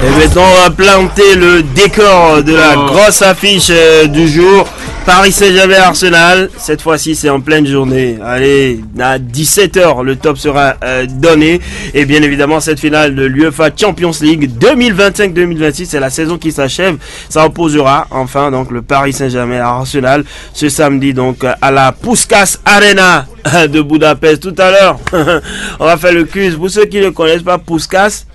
Et maintenant, on va planter le décor de la grosse affiche du jour. Paris Saint-Germain Arsenal. Cette fois-ci, c'est en pleine journée. Allez, à 17h, le top sera donné. Et bien évidemment, cette finale de l'UEFA Champions League 2025-2026, c'est la saison qui s'achève. Ça opposera enfin donc le Paris Saint-Germain Arsenal ce samedi donc à la Puskás Arena de Budapest. Tout à l'heure, on va faire le quiz. Pour ceux qui ne connaissent pas Puskás,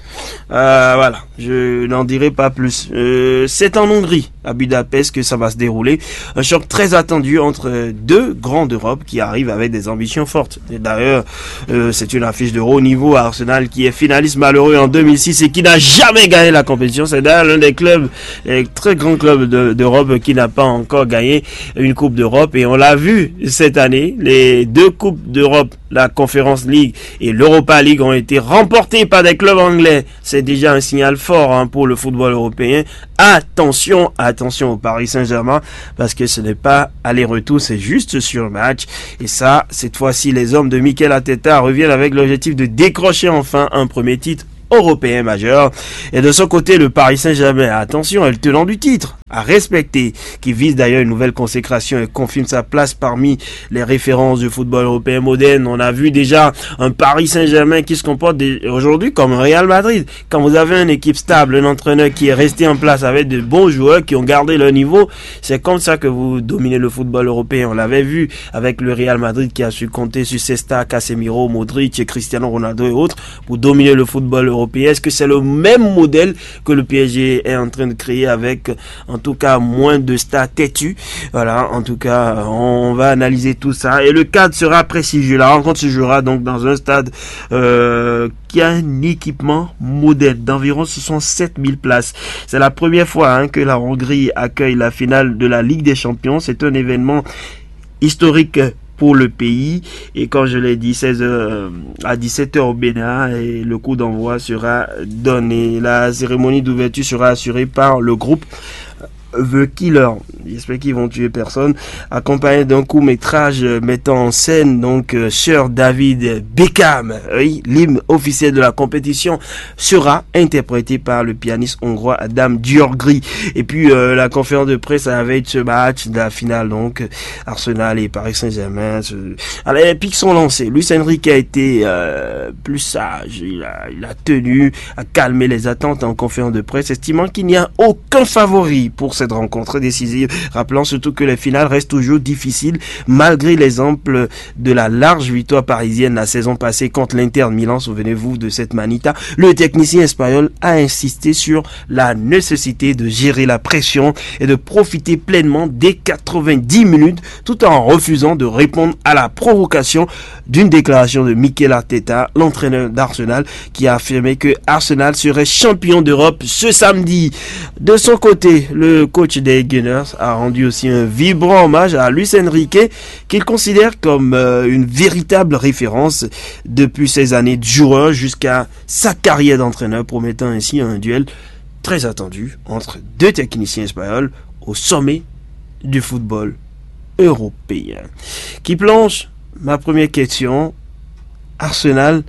voilà, je n'en dirai pas plus. C'est en Hongrie, à Budapest, que ça va se dérouler. Un choc très attendu entre deux grands d'Europe qui arrivent avec des ambitions fortes. Et d'ailleurs, c'est une affiche de haut niveau. Arsenal, qui est finaliste malheureux en 2006 et qui n'a jamais gagné la compétition. C'est d'ailleurs l'un des clubs, les très grands clubs d'Europe qui n'a pas encore gagné une Coupe d'Europe. Et on l'a vu cette année, les deux Coupes d'Europe, la Conference League et l'Europa League, ont été remportées par des clubs anglais. C'est déjà un signal fort pour le football européen. Attention au Paris Saint-Germain, parce que ce n'est pas aller-retour, c'est juste sur match. Et ça, cette fois-ci, les hommes de Mikel Arteta reviennent avec l'objectif de décrocher enfin un premier titre européen majeur. Et de son côté, le Paris Saint-Germain, attention, est le tenant du titre à respecter, qui vise d'ailleurs une nouvelle consécration et confirme sa place parmi les références du football européen moderne. On a vu déjà un Paris Saint-Germain qui se comporte aujourd'hui comme un Real Madrid. Quand vous avez une équipe stable, un entraîneur qui est resté en place avec de bons joueurs qui ont gardé leur niveau, c'est comme ça que vous dominez le football européen. On l'avait vu avec le Real Madrid qui a su compter sur ses stars, Casemiro, Modric, Cristiano Ronaldo et autres pour dominer le football européen. Est-ce que c'est le même modèle que le PSG est en train de créer avec, en tout cas, moins de stars têtus? Voilà, en tout cas, on va analyser tout ça. Et le cadre sera prestigieux. La rencontre se jouera donc dans un stade qui a un équipement moderne d'environ 67 000 places. C'est la première fois que la Hongrie accueille la finale de la Ligue des Champions. C'est un événement historique pour le pays, et comme je l'ai dit, 16h à 17h au Bénin, et le coup d'envoi sera donné. La cérémonie d'ouverture sera assurée par le groupe The Killer, j'espère qu'ils vont tuer personne, accompagné d'un court-métrage mettant en scène donc Sir David Beckham. Oui, l'hymne officiel de la compétition sera interprété par le pianiste hongrois Adam György. Et puis la conférence de presse avec ce match de la finale, donc Arsenal et Paris Saint-Germain. Alors, les pics sont lancés. Luis Enrique a été plus sage, il a tenu à calmer les attentes en conférence de presse, estimant qu'il n'y a aucun favori pour cette rencontre décisive, rappelant surtout que les finales restent toujours difficiles malgré l'exemple de la large victoire parisienne la saison passée contre l'Inter Milan. Souvenez-vous de cette manita. Le technicien espagnol a insisté sur la nécessité de gérer la pression et de profiter pleinement des 90 minutes tout en refusant de répondre à la provocation d'une déclaration de Mikel Arteta, l'entraîneur d'Arsenal, qui a affirmé que Arsenal serait champion d'Europe ce samedi. De son côté, le coach des Gunners a rendu aussi un vibrant hommage à Luis Enrique, qu'il considère comme une véritable référence depuis ses années de joueur jusqu'à sa carrière d'entraîneur, promettant ainsi un duel très attendu entre deux techniciens espagnols au sommet du football européen. Qui plonge? Ma première question: Arsenal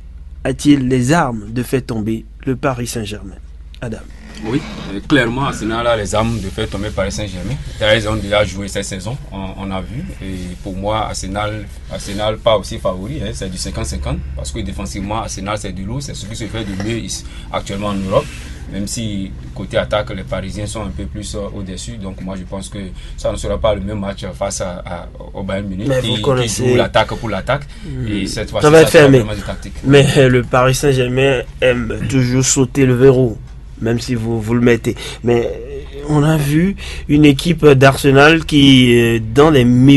a-t-il les armes de faire tomber le Paris Saint-Germain? Adam. Oui, clairement, Arsenal a les armes de faire tomber Paris Saint-Germain. Ils ont déjà joué cette saison, on a vu. Et pour moi, Arsenal pas aussi favori, c'est du 50-50. Parce que défensivement, Arsenal c'est du lourd, c'est ce qui se fait de mieux actuellement en Europe. Même si côté attaque, les Parisiens sont un peu plus au-dessus. Donc moi, je pense que ça ne sera pas le même match face au Bayern Munich qui joue l'attaque pour l'attaque. Et cette fois-ci, ça va être fermé. Vraiment du tactique. Mais le Paris Saint-Germain aime toujours sauter le verrou, même si vous le mettez. Mais on a vu une équipe d'Arsenal qui, dans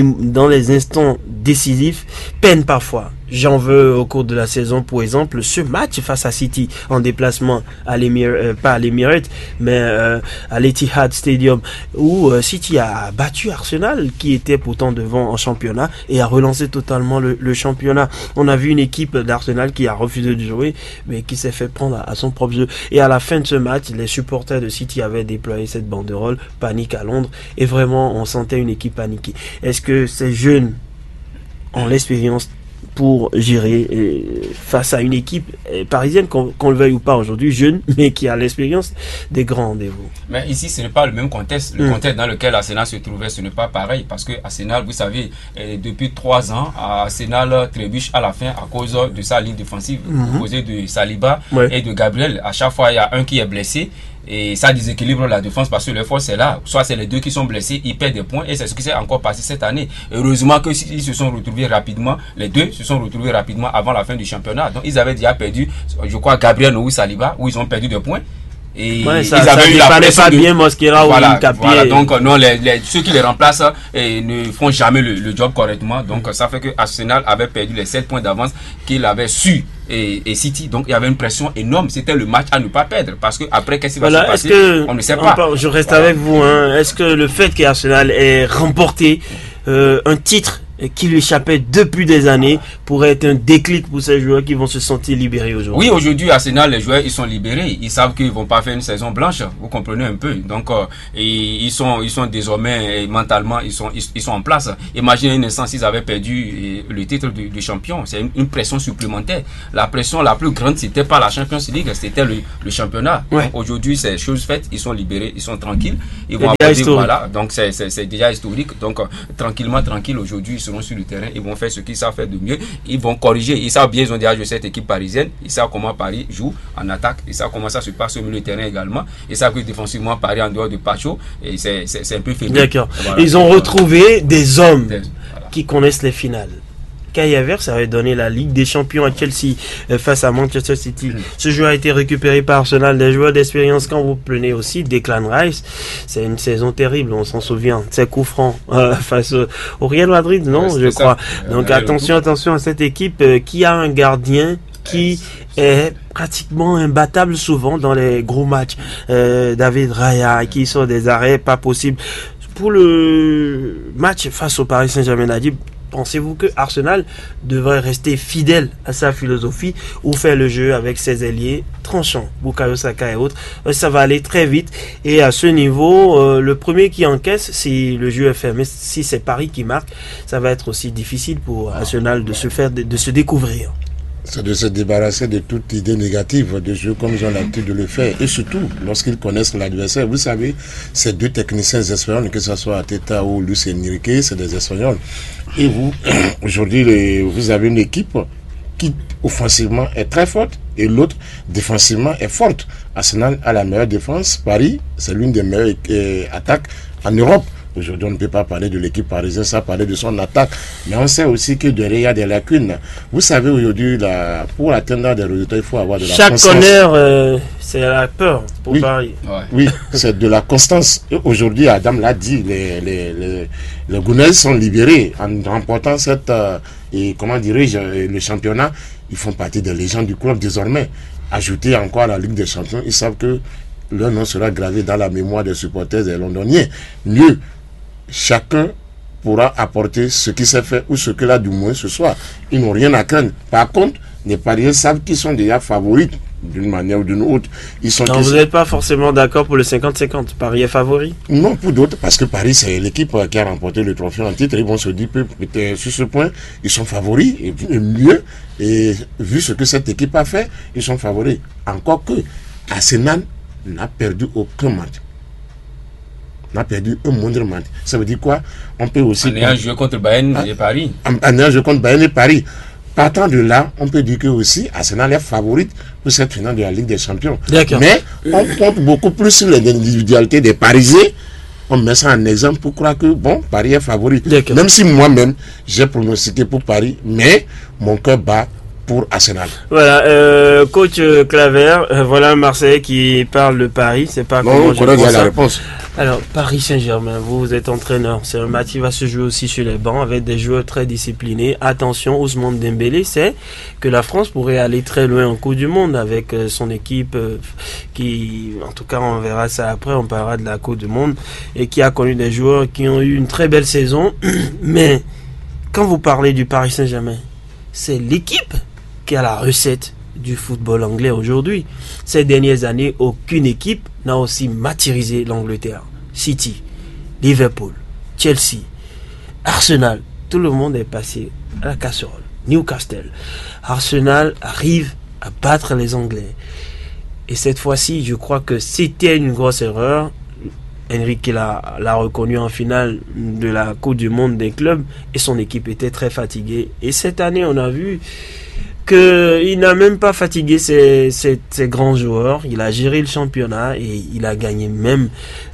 les instants décisifs, peine parfois. J'en veux au cours de la saison, pour exemple, ce match face à City en déplacement à pas à l'Emirates, mais à l'Etihad Stadium, où City a battu Arsenal, qui était pourtant devant en championnat, et a relancé totalement le championnat. On a vu une équipe d'Arsenal qui a refusé de jouer, mais qui s'est fait prendre à son propre jeu. Et à la fin de ce match, les supporters de City avaient déployé cette banderole, panique à Londres, et vraiment, on sentait une équipe paniquée. Est-ce que ces jeunes ont l'expérience pour gérer face à une équipe parisienne, qu'on le veuille ou pas aujourd'hui, jeune, mais qui a l'expérience des grands rendez-vous. Mais ici, ce n'est pas le même contexte. Le contexte dans lequel Arsenal se trouvait, ce n'est pas pareil. Parce que Arsenal, vous savez, depuis 3 ans, Arsenal trébuche à la fin à cause de sa ligne défensive, composée de Saliba et de Gabriel. À chaque fois, il y a un qui est blessé. Et ça déséquilibre la défense parce que le force est là. Soit c'est les deux qui sont blessés, ils perdent des points. Et c'est ce qui s'est encore passé cette année. Heureusement qu'ils se sont retrouvés rapidement. Les deux se sont retrouvés rapidement avant la fin du championnat. Donc ils avaient déjà perdu, je crois, Gabriel ou Saliba, où ils ont perdu des points. Et ça, ils avaient eu la pression pas bien Mosquera ou Nkapié. Voilà, donc non, ceux qui les remplacent ne font jamais le job correctement. Donc ça fait que Arsenal avait perdu les 7 points d'avance qu'il avait su et City. Donc il y avait une pression énorme. C'était le match à ne pas perdre. Parce que après, qu'est-ce qui va se passer? On ne sait pas. Je reste avec vous. Est-ce que le fait qu'Arsenal ait remporté un titre qui lui échappait depuis des années pourrait être un déclic pour ces joueurs qui vont se sentir libérés aujourd'hui? Oui, aujourd'hui, Arsenal, les joueurs, ils sont libérés. Ils savent qu'ils vont pas faire une saison blanche. Vous comprenez un peu. Donc, ils sont désormais, mentalement, ils sont en place. Imaginez un instant s'ils avaient perdu le titre de champion. C'est une pression supplémentaire. La pression la plus grande, c'était pas la Champions League, c'était le championnat. Ouais. Aujourd'hui, c'est chose faite. Ils sont libérés, ils sont tranquilles. Ils vont aborder, voilà. Donc, c'est déjà historique. Donc, tranquille, aujourd'hui, ils seront sur le terrain, ils vont faire ce qu'ils savent faire de mieux, ils vont corriger, ils savent bien, ils ont déjà joué cette équipe parisienne, ils savent comment Paris joue en attaque, ils savent comment ça se passe au milieu de terrain également, ils savent que défensivement Paris en dehors de Pacho, et c'est un peu faible. D'accord. Voilà. Ils ont retrouvé des hommes qui connaissent les finales. Kai Havertz avait donné la Ligue des Champions à Chelsea face à Manchester City. Ce joueur a été récupéré par Arsenal. Des joueurs d'expérience, quand vous prenez aussi Declan Rice, c'est une saison terrible, on s'en souvient. C'est coup franc face au Real Madrid, non, je crois. Donc attention à cette équipe qui a un gardien qui est pratiquement imbattable souvent dans les gros matchs. David Raya qui sort des arrêts pas possible. Pour le match face au Paris Saint-Germain, pensez-vous que Arsenal devrait rester fidèle à sa philosophie ou faire le jeu avec ses ailiers tranchants, Bukayo Saka et autres? Ça va aller très vite et à ce niveau, le premier qui encaisse, si le jeu est fermé, si c'est Paris qui marque, ça va être aussi difficile pour Arsenal de se découvrir. C'est de se débarrasser de toute idée négative de jeu comme ils ont l'habitude de le faire. Et surtout, lorsqu'ils connaissent l'adversaire. Vous savez, ces deux techniciens espagnols, que ce soit Arteta ou Luis Enrique, c'est des Espagnols. Et vous, aujourd'hui, vous avez une équipe qui, offensivement, est très forte et l'autre, défensivement, est forte. Arsenal a la meilleure défense. Paris, c'est l'une des meilleures attaques en Europe. Aujourd'hui, on ne peut pas parler de l'équipe parisienne sans parler de son attaque. Mais on sait aussi que derrière, il y a des lacunes. Vous savez, aujourd'hui, pour atteindre des résultats, il faut avoir de la constance. Chaque honneur, c'est la peur pour Paris. Ouais. Oui, c'est de la constance. Et aujourd'hui, Adam l'a dit, les Gunners sont libérés en remportant le championnat. Ils font partie des légendes du club désormais. Ajouter encore à la Ligue des Champions, ils savent que leur nom sera gravé dans la mémoire des supporters des Londoniens. Mieux, chacun pourra apporter ce qui s'est fait ou ce qu'il a du moins ce soir. Ils n'ont rien à craindre. Par contre, les Parisiens savent qu'ils sont déjà favoris d'une manière ou d'une autre. Donc vous n'êtes pas forcément d'accord pour le 50-50. Paris est favori? Non, pour d'autres, parce que Paris, c'est l'équipe qui a remporté le trophée en titre. Ils vont se dire que sur ce point, ils sont favoris. Et mieux, et vu ce que cette équipe a fait, ils sont favoris. Encore que Arsenal n'a perdu aucun match. N'a perdu un moindre match. Ça veut dire quoi? On peut aussi... En ayant joué contre Bayern et Paris. En ayant joué contre Bayern et Paris. Partant de là, on peut dire que aussi Arsenal est favorite pour cette finale de la Ligue des Champions. Mais on compte beaucoup plus sur l'individualité des Parisiens. On met ça en exemple pour croire que Paris est favori. Même si moi-même, j'ai pronostiqué pour Paris, mais mon cœur bat pour Arsenal. Voilà, coach Claver, voilà un Marseillais qui parle de Paris, c'est pas comment je vois la réponse. Alors, Paris Saint-Germain, vous êtes entraîneur, c'est un match qui va se jouer aussi sur les bancs avec des joueurs très disciplinés. Attention, Ousmane Dembélé, c'est que la France pourrait aller très loin en Coupe du Monde avec son équipe qui, en tout cas, on verra ça après, on parlera de la Coupe du Monde, et qui a connu des joueurs qui ont eu une très belle saison. Mais, quand vous parlez du Paris Saint-Germain, c'est l'équipe qui a la recette du football anglais aujourd'hui. Ces dernières années, aucune équipe n'a aussi martyrisé l'Angleterre. City, Liverpool, Chelsea, Arsenal, tout le monde est passé à la casserole. Newcastle. Arsenal arrive à battre les Anglais. Et cette fois-ci, je crois que c'était une grosse erreur. Enrique l'a reconnu en finale de la Coupe du Monde des clubs et son équipe était très fatiguée. Et cette année, on a vu qu'il n'a même pas fatigué ses grands joueurs. Il a géré le championnat et il a gagné même.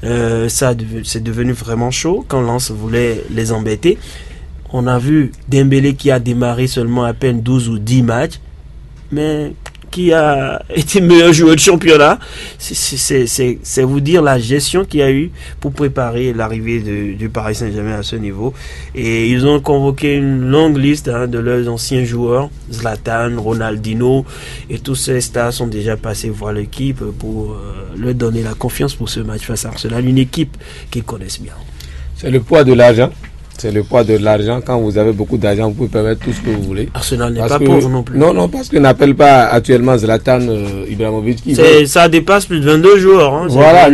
C'est devenu vraiment chaud quand Lens voulait les embêter. On a vu Dembélé qui a démarré seulement à peine 12 ou 10 matchs, mais qui a été meilleur joueur de championnat. C'est vous dire la gestion qu'il y a eu pour préparer l'arrivée du Paris Saint-Germain à ce niveau. Et ils ont convoqué une longue liste de leurs anciens joueurs, Zlatan, Ronaldinho, et tous ces stars sont déjà passés voir l'équipe pour leur donner la confiance pour ce match face à Arsenal, une équipe qu'ils connaissent bien. C'est le poids de l'argent. C'est le poids de l'argent. Quand vous avez beaucoup d'argent, vous pouvez permettre tout ce que vous voulez. Arsenal n'est pas pauvre non plus. Non, parce qu'on n'appelle pas actuellement Zlatan Ibrahimovic. Ça dépasse plus de 22 joueurs. Hein. Voilà,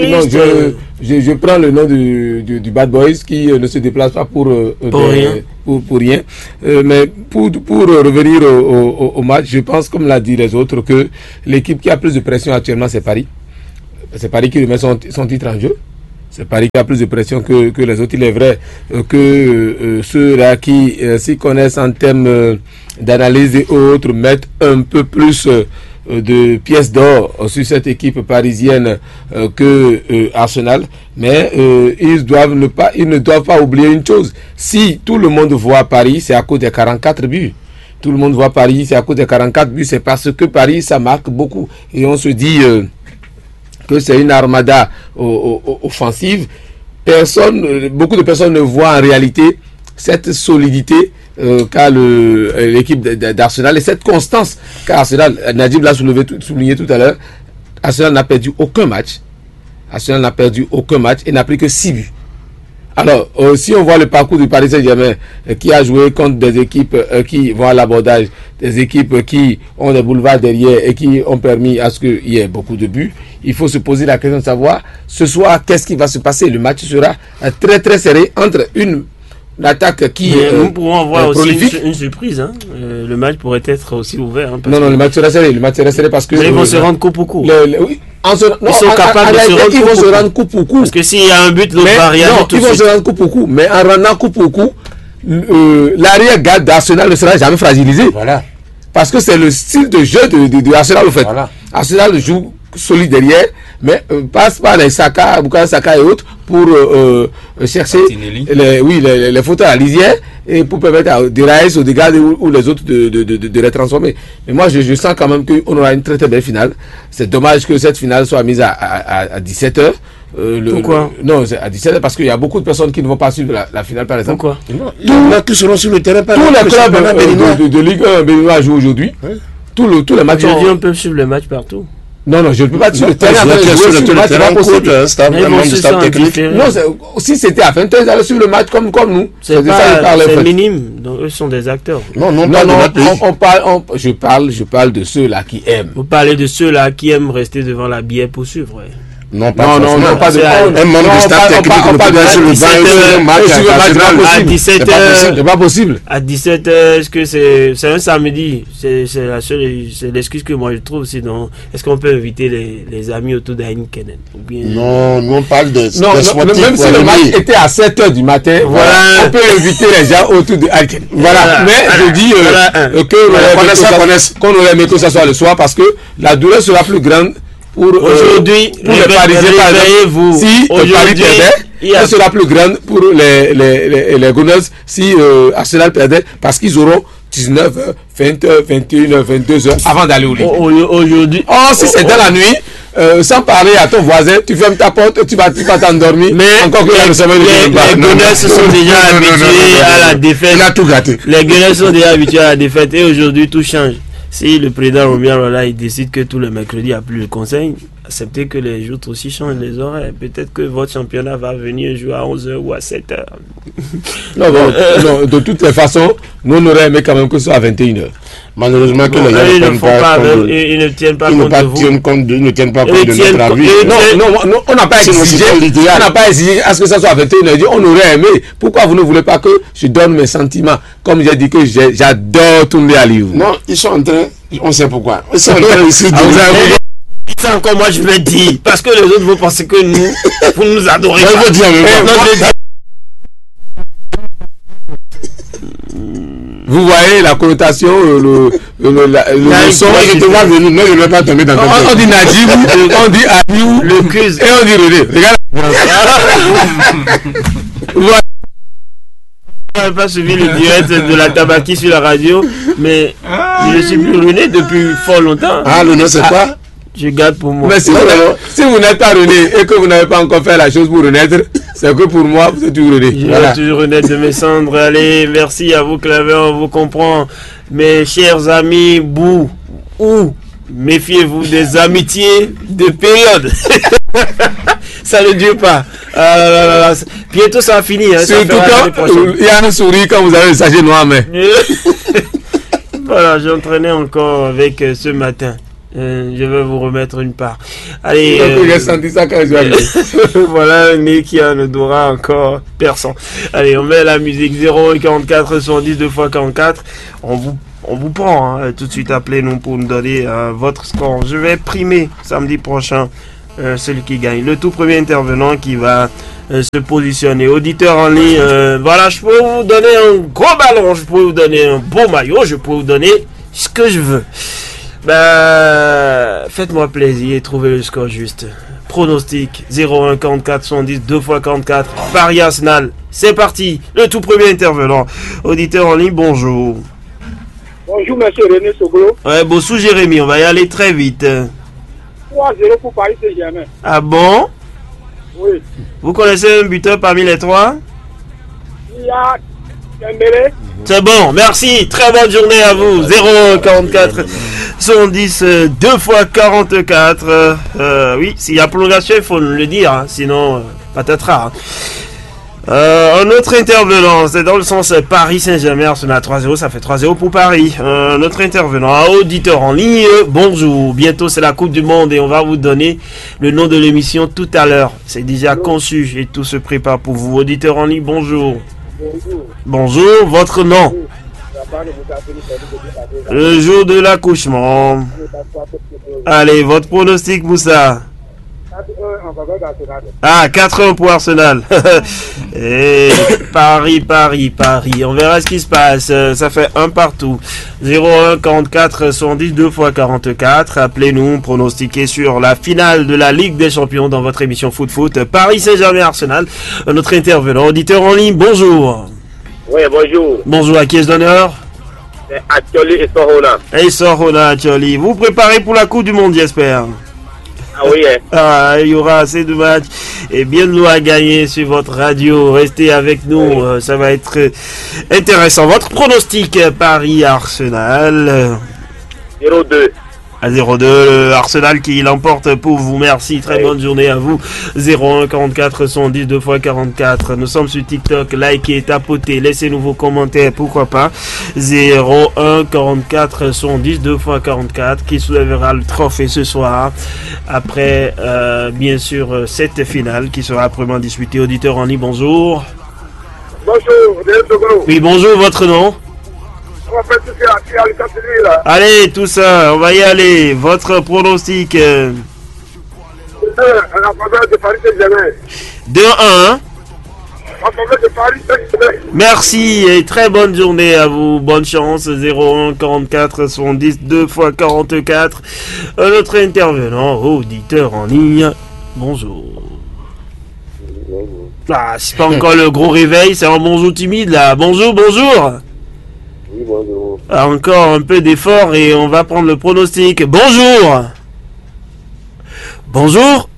je prends le nom du Bad Boys qui ne se déplace pas pour rien. Mais pour revenir au match, je pense, comme l'a dit les autres, que l'équipe qui a plus de pression actuellement, c'est Paris. C'est Paris qui remet son titre en jeu. C'est Paris qui a plus de pression que les autres. Il est vrai que ceux-là qui s'y connaissent en termes d'analyse et autres mettent un peu plus de pièces d'or sur cette équipe parisienne que Arsenal. Mais ils ne doivent pas oublier une chose. Si tout le monde voit Paris, c'est à cause des 44 buts. Tout le monde voit Paris, c'est à cause des 44 buts. C'est parce que Paris, ça marque beaucoup. Et on se dit que c'est une armada offensive. Beaucoup de personnes ne voient en réalité cette solidité qu'a l'équipe d'Arsenal et cette constance qu'a Arsenal. Nadim l'a souligné tout à l'heure. Arsenal n'a perdu aucun match. Arsenal n'a perdu aucun match et n'a pris que 6 buts. Alors, si on voit le parcours du Paris Saint-Germain qui a joué contre des équipes qui vont à l'abordage, des équipes qui ont des boulevards derrière et qui ont permis à ce qu'il y ait beaucoup de buts, il faut se poser la question de savoir ce soir qu'est-ce qui va se passer. Le match sera très très serré entre une attaque qui nous pourrons avoir aussi une surprise. Hein. Le match pourrait être aussi ouvert. Hein, non, le match sera serré. Le match sera serré parce que mais ils vont se rendre coup pour coup. Oui. Ils sont capables de se rendre coup pour coup. Parce que s'il y a un but, l'autre va rien. Ils vont se rendre coup pour coup. Mais en rendant coup pour coup, l'arrière-garde d'Arsenal ne sera jamais fragilisé. Voilà. Parce que c'est le style de jeu de Arsenal, en fait. Voilà. Arsenal joue solide derrière, mais passe par les Saka, Bukayo Saka et autres pour chercher les fauteurs à lisière et pour permettre à Deraïs, Odegaard ou les autres de les transformer. Mais moi, je sens quand même qu'on aura une très très belle finale. C'est dommage que cette finale soit mise à 17h. Pourquoi non, c'est à 17h parce qu'il y a beaucoup de personnes qui ne vont pas suivre la finale, par exemple. Pourquoi Il y en a qui seront sur le terrain. Tous les clubs de Ligue 1 béninois jouent aujourd'hui. Oui. Tous les matchs. Aujourd'hui, on peut suivre le match partout. Non, je ne peux pas sur le terrain. Non, si c'était à 20h, ils allaient suivre le match comme nous. C'est minime. Donc, eux sont des acteurs. Je parle de ceux-là qui aiment. Vous parlez de ceux-là qui aiment rester devant la bière pour suivre. Ouais. Non, pas de un membre du staff technique ne peut pas sur le banc à 17h. C'est pas possible. À 17h, est-ce que c'est un samedi? C'est l'excuse que moi je trouve. Sinon, est-ce qu'on peut inviter les amis autour d'Heineken? Non, nous on parle de sportifs. Même si le match était à 7h du matin, on peut inviter les gens autour de Heineken. Voilà. Mais je dis qu'on aurait aimé que ça soit le soir parce que la douleur sera plus grande. Aujourd'hui, pour les Parisiens, par exemple, si Paris perdait, elle sera plus grande pour les Gunners si Arsenal perdait, parce qu'ils auront 19h, 20h, 21h, 22h avant d'aller au lit. Aujourd'hui. Si c'est dans la nuit, sans parler à ton voisin, tu fermes ta porte, tu vas t'endormir. Mais encore que les Gunners sont déjà habitués à la défaite. Il a tout gâté. Les Gunners sont déjà habitués à la défaite et aujourd'hui tout change. Si le président Romain Rolla il décide que tous les mercredis il n'y a plus de conseil, acceptez que les joutes aussi changent les horaires. Peut-être que votre championnat va venir jouer à 11h ou à 7h. Non, de toutes les façons, nous on aurait aimé quand même que ce soit à 21h. Malheureusement, que les gens ils ne tiennent pas compte de vous. Ils ne tiennent pas compte de notre avis. Non, on n'a pas exigé à ce que ça soit à 21h. On aurait aimé. Pourquoi vous ne voulez pas que je donne mes sentiments? Comme j'ai dit que j'adore tourner à Lyon. Non, ils sont en train, on sait pourquoi. Ils sont en train ici de... C'est encore moi je vais dire. Parce que les autres vont penser que nous, vous nous adorez pas. Je veux dire, vous voyez la connotation, le son. Moi, je te vois venir, mais je ne vais pas tomber dans ton On dit Najib, on dit Aliou, le cuse. et on dit René. Regarde. Je n'ai pas suivi le direct de la Tabaki sur la radio, mais je suis plus René depuis fort longtemps. Ah, le nom c'est quoi? Je garde pour moi. Mais si vous n'êtes pas René et que vous n'avez pas encore fait la chose pour renaître, c'est que pour moi, vous êtes toujours René. Je vais toujours renaître de mes cendres. Allez, merci à vous, Claver, on vous comprend. Mes chers amis, méfiez-vous des amitiés de période. Ça ne dure pas. Bientôt ça va finir. Surtout quand il y a un sourire quand vous avez le sachet noir, mais. Voilà, j'entraînais encore avec ce matin. Je vais vous remettre une part. Allez. J'ai senti ça quand je suis arrivé. Voilà un nez qui ne doura encore personne. Allez, on met la musique 044 70 2x44. On vous prend tout de suite. Appelez-nous pour nous donner votre score. Je vais primer samedi prochain celui qui gagne. Le tout premier intervenant qui va se positionner. Auditeur en ligne, voilà, je peux vous donner un gros ballon, je peux vous donner un beau maillot, je peux vous donner ce que je veux. Faites-moi plaisir et trouvez le score juste. Pronostic 01 44 70 2x44 Paris Arsenal. C'est parti. Le tout premier intervenant. Auditeur en ligne, bonjour. Bonjour, monsieur René Sogolo. Ouais, bonjour Jérémy, on va y aller très vite. 3-0 pour Paris Saint-Germain. Ah bon? Oui. Vous connaissez un buteur parmi les trois? Il y a Dembélé. C'est bon, merci. Très bonne journée à vous. 044 110 2x44. Oui, s'il y a prolongation, il faut le dire. Hein, sinon, patatras. Un autre intervenant, c'est dans le sens Paris Saint-Germain, Arsenal 3-0, ça fait 3-0 pour Paris. Un autre intervenant, un auditeur en ligne, bonjour, bientôt c'est la Coupe du Monde et on va vous donner le nom de l'émission tout à l'heure. C'est déjà conçu et tout se prépare pour vous. Auditeur en ligne, bonjour. Bonjour, votre nom? Le jour de l'accouchement. Allez, votre pronostic, Moussa? 4-1 pour Arsenal. Et Paris. On verra ce qui se passe. Ça fait un partout. 01 44 110 2x44. Appelez-nous, pronostiquez sur la finale de la Ligue des Champions dans votre émission Foot. Paris Saint-Germain Arsenal. Notre intervenant, auditeur en ligne, bonjour. Oui, bonjour. Bonjour, à qui est-ce d'honneur? C'est Atioli et Sorona. Et Sorona, Atioli. Vous préparez pour la Coupe du Monde, j'espère. Ah oui, hein. Il y aura assez de matchs et bien de nous à gagner sur votre radio. Restez avec nous, ça va être intéressant. Votre pronostic Paris-Arsenal 0-2. À 0-2, Arsenal qui l'emporte pour vous. Merci, très bonne journée à vous. 01 44 110 2x44. Nous sommes sur TikTok, likez, tapotez, laissez-nous vos commentaires, pourquoi pas. 01 44 110 2x44 qui soulèvera le trophée ce soir. Après, bien sûr, cette finale qui sera après-midi disputée. Auditeur en ligne, bonjour. Bonjour, oui, bonjour, votre nom? Allez, tout ça, on va y aller. Votre pronostic 2-1. Merci et très bonne journée à vous. Bonne chance. 01 44 110 2x44. Notre intervenant, auditeur en ligne. Bonjour. C'est pas encore le gros réveil, c'est un bonjour timide là. Bonjour. Oui, bonjour. Encore un peu d'effort et on va prendre le pronostic. Bonjour.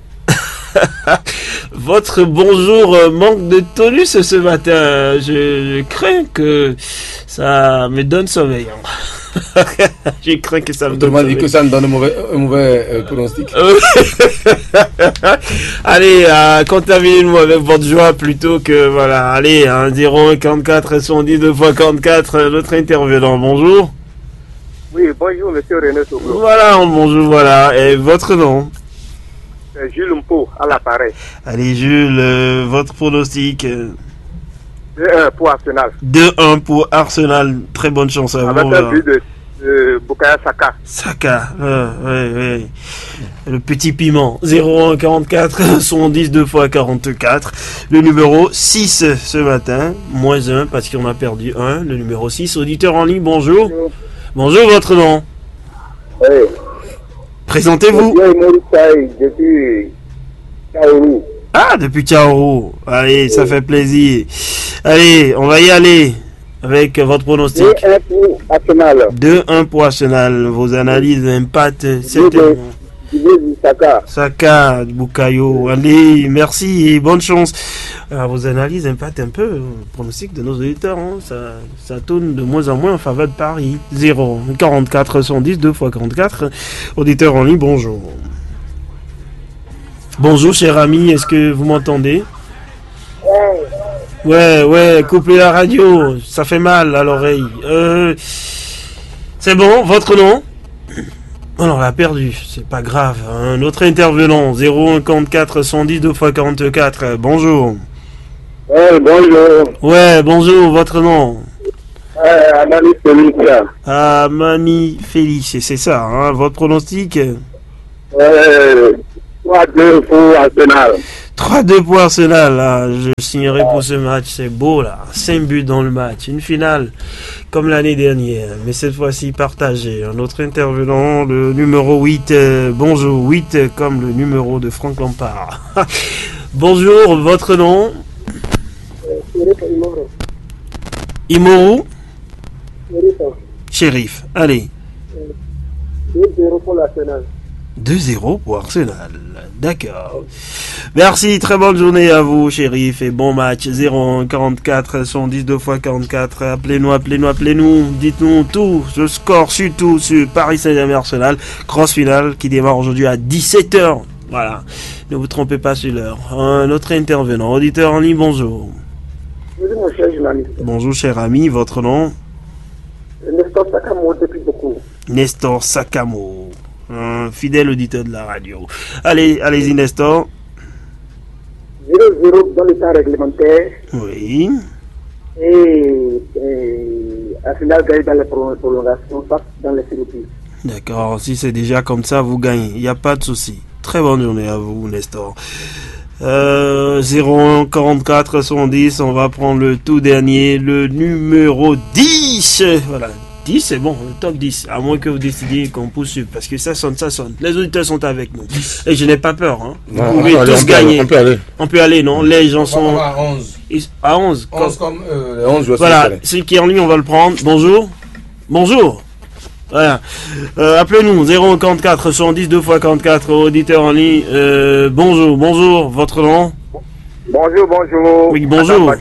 Votre bonjour manque de tonus ce matin. Je crains que ça me donne sommeil. J'ai craint que ça me donne. Autrement dit que ça me donne un mauvais pronostic. Allez, contaminez-nous avec votre joie plutôt que voilà. Allez, 0,44 110 2 x 44. Notre intervenant. Bonjour. Oui, bonjour, monsieur René Soglo. Voilà, bonjour, voilà. Et votre nom? Jules Mpo, à l'appareil. Allez, Jules, votre pronostic? 2-1 pour Arsenal. 2-1 pour Arsenal. Très bonne chance à vous. Avec un but de Bukayo Saka. Saka, ouais. Le petit piment. 0,1 44 110 2 x 44. Le numéro 6 ce matin. Moins 1 parce qu'on a perdu 1. Le numéro 6. Auditeur en ligne, bonjour. Bonjour, votre nom? Oui. Présentez-vous. Depuis Kaoru. Ah, depuis Tchaourou. Allez, ça fait plaisir. Allez, on va y aller avec votre pronostic. 2-1 pour Arsenal. 2-1 pour Arsenal. Vos analyses impactent certainement. Saka. Saka, Bukayo. Allez, merci et bonne chance. Vos analyses impactent un peu le pronostic de nos auditeurs. Hein. Ça tourne de moins en moins en faveur de Paris. 0, 44, 110, 2 x 44. Auditeur en ligne, bonjour. Bonjour, cher ami, est-ce que vous m'entendez? Ouais, coupez la radio, ça fait mal à l'oreille. C'est bon, votre nom? Oh non, on l'a perdu, c'est pas grave. Un autre intervenant, 0,54 110 2 x 44. Bonjour. Bonjour. Ouais, bonjour, votre nom? Amani Félix. Amani Félix, c'est ça, hein, votre pronostic? 3-2 pour Arsenal. 3-2 pour Arsenal, là. Je signerai pour ce match, c'est beau là, 5 buts dans le match, une finale comme l'année dernière, mais cette fois-ci partagée. Un autre intervenant, le numéro 8, bonjour, 8 comme le numéro de Franck Lampard. Bonjour, votre nom? Imoru? Shérif, allez. 2-0 pour l'Arsenal. 2-0 pour Arsenal. D'accord. Merci, très bonne journée à vous, Shérif, et bon match. 0 44 110 2 x 44. Appelez-nous. Dites-nous tout. Le score surtout sur Paris Saint-Germain Arsenal. Grosse finale qui démarre aujourd'hui à 17h. Voilà. Ne vous trompez pas sur l'heure. Un autre intervenant. Auditeur en ligne, bonjour. Bonjour, mon cher journaliste. Bonjour, cher ami. Votre nom? Nestor Sakamo, depuis beaucoup. Nestor Sakamo. Un fidèle auditeur de la radio. Allez-y, Nestor. 0-0 dans le temps réglementaire. Oui. Et Arsenal gagne dans les prolongations, pas dans les séries. D'accord, si c'est déjà comme ça, vous gagnez. Il n'y a pas de souci. Très bonne journée à vous, Nestor. 0 44 110, on va prendre le tout dernier, le numéro 10. Voilà. 10, c'est bon, le top 10, à moins que vous décidiez qu'on poursuive, parce que ça sonne. Les auditeurs sont avec nous. Et je n'ai pas peur, hein. Vous pouvez tous gagner. On peut aller, non? Les gens sont à 11. À 11. 11 comme les 11 joueurs. Voilà, celui qui est en ligne, on va le prendre. Bonjour. Voilà. Appelez-nous, 0 44 110 2 x 44, auditeur en ligne. Bonjour, votre nom? Bonjour. Oui, bonjour.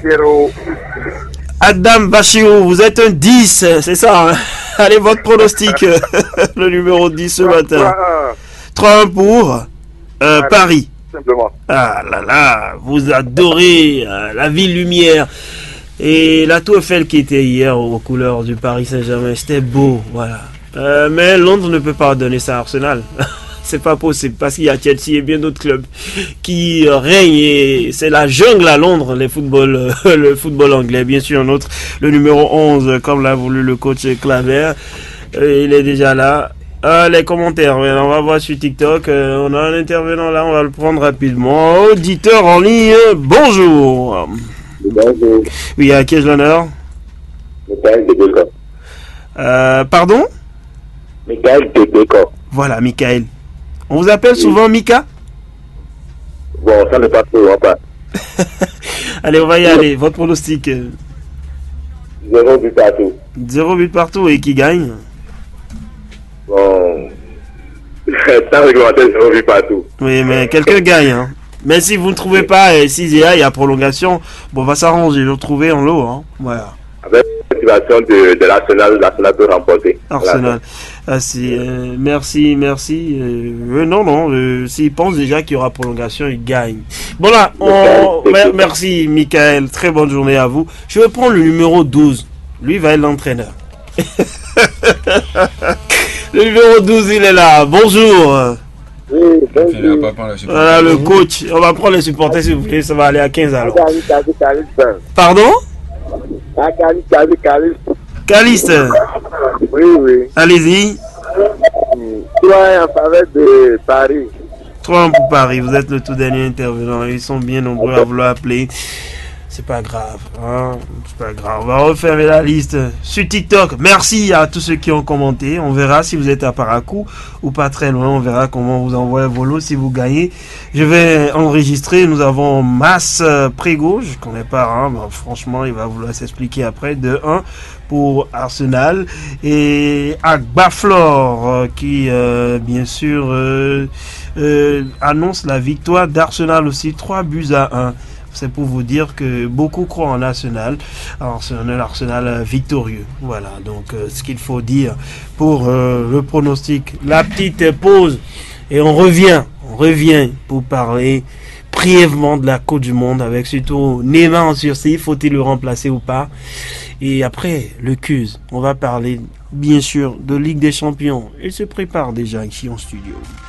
Adam Bachirou, vous êtes un 10, c'est ça, hein? Allez, votre pronostic, le numéro 10 ce matin. 3-1 pour Paris. Simplement. Ah là là, vous adorez la ville lumière. Et la Tour Eiffel qui était hier aux couleurs du Paris Saint-Germain, c'était beau, voilà. Mais Londres ne peut pas donner ça à Arsenal. C'est pas possible parce qu'il y a Chelsea et bien d'autres clubs qui règnent et c'est la jungle à Londres, le football anglais. Bien sûr, un autre, le numéro 11, comme l'a voulu le coach Claver, il est déjà là. Les commentaires, on va voir sur TikTok. On a un intervenant là, on va le prendre rapidement. Auditeur en ligne, bonjour. Bonjour. Oui, à qui ai-je l'honneur? Michael Tebeko. Pardon? Michael Tebeko. Voilà, Michael. On vous appelle souvent Mika? Bon, ça n'est pas trop, pas. Allez, on va y aller. Votre pronostic? 0 but partout. 0 but partout et qui gagne? Bon. Sans réglementaire, 0 but partout. Oui, mais quelqu'un gagne. Hein. Mais si vous ne trouvez pas, et si il y a prolongation, bon, on va s'arranger. Le trouver en lot. Hein. Voilà. Avec la motivation de l'Arsenal peut remporter. Arsenal. Voilà. Ah, merci. Non, s'il pense déjà qu'il y aura prolongation, il gagne. Bon là, merci Michael, très bonne journée à vous. Je vais prendre le numéro 12. Lui va être l'entraîneur. Le numéro 12, il est là. Bonjour. Oui, Voilà le coach. On va prendre les supporters si vous voulez. Ça va aller à 15 alors. Pardon? Caliste. Oui. Allez-y. 3 en faveur de Paris. 3 pour Paris. Vous êtes le tout dernier intervenant. Ils sont bien nombreux à vouloir appeler. C'est pas grave, hein? C'est pas grave. On va refaire la liste sur TikTok. Merci à tous ceux qui ont commenté. On verra si vous êtes à Paracou ou pas très loin. On verra comment vous envoyez vos lots si vous gagnez. Je vais enregistrer. Nous avons Mas Prégo. Je connais pas, hein? Bon, franchement, il va vouloir s'expliquer après. 2-1 pour Arsenal. Et Agbaflor qui, bien sûr, annonce la victoire d'Arsenal aussi. 3-1. C'est pour vous dire que beaucoup croient en Arsenal. Arsenal victorieux. Voilà, donc ce qu'il faut dire pour le pronostic. La petite pause et on revient pour parler brièvement de la Coupe du Monde avec surtout Neymar en sursis. Faut-il le remplacer ou pas? Et après, le CUS. On va parler bien sûr de Ligue des Champions. Il se prépare déjà ici en studio.